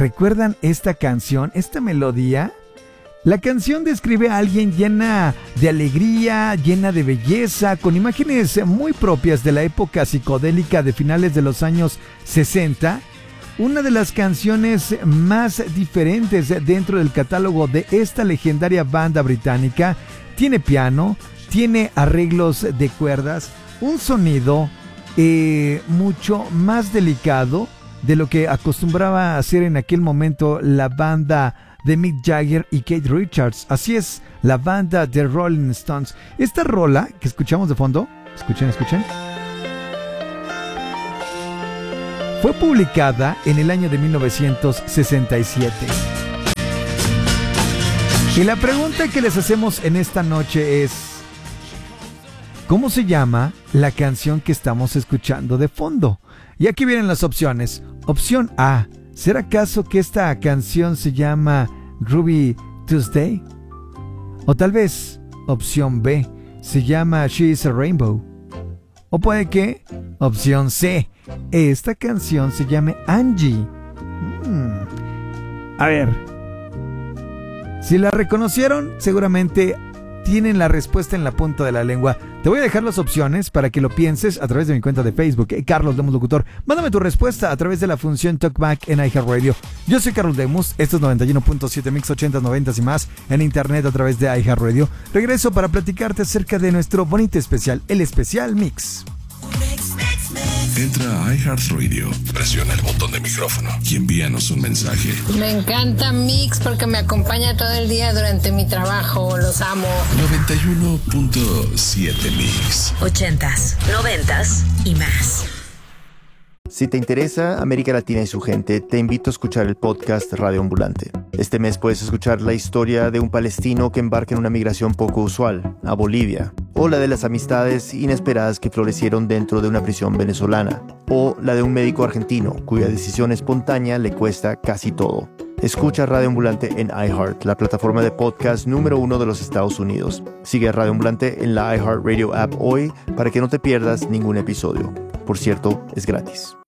¿Recuerdan esta canción, esta melodía? La canción describe a alguien llena de alegría, llena de belleza, con imágenes muy propias de la época psicodélica de finales de los años 60. Una de las canciones más diferentes dentro del catálogo de esta legendaria banda británica. Tiene piano, tiene arreglos de cuerdas, un sonido mucho más delicado de lo que acostumbraba a hacer en aquel momento la banda de Mick Jagger y Keith Richards. Así es, la banda de Rolling Stones. Esta rola que escuchamos de fondo, escuchen, fue publicada en el año de 1967. Y la pregunta que les hacemos en esta noche es: ¿cómo se llama la canción que estamos escuchando de fondo? Y aquí vienen las opciones. Opción A: ¿será acaso que esta canción se llama Ruby Tuesday? O tal vez, opción B, se llama She's a Rainbow. O puede que, opción C, esta canción se llame Angie. A ver, si la reconocieron, seguramente tienen la respuesta en la punta de la lengua. Te voy a dejar las opciones para que lo pienses a través de mi cuenta de Facebook, Carlos Lemus Locutor. Mándame tu respuesta a través de la función Talkback en iHeartRadio. Yo soy Carlos Lemus, esto es 91.7 Mix 80, 90 y más en internet a través de iHeartRadio. Regreso para platicarte acerca de nuestro bonito especial, el especial Mix. Entra a iHeartRadio, presiona el botón de micrófono y envíanos un mensaje. Me encanta Mix porque me acompaña todo el día durante mi trabajo. Los amo. 91.7 Mix. 80s, 90s y más. Si te interesa América Latina y su gente, te invito a escuchar el podcast Radio Ambulante. Este mes puedes escuchar la historia de un palestino que embarca en una migración poco usual, a Bolivia, o la de las amistades inesperadas que florecieron dentro de una prisión venezolana, o la de un médico argentino cuya decisión espontánea le cuesta casi todo. Escucha Radio Ambulante en iHeart, la plataforma de podcast número 1 de los Estados Unidos. Sigue a Radio Ambulante en la iHeartRadio app hoy para que no te pierdas ningún episodio. Por cierto, es gratis.